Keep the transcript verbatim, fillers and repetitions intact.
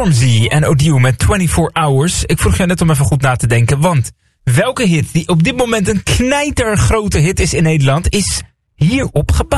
Stormzy en Odile met twenty-four hours. Ik vroeg je net om even goed na te denken, want welke hit die op dit moment een knijtergrote hit is in Nederland, is hierop gebouwd?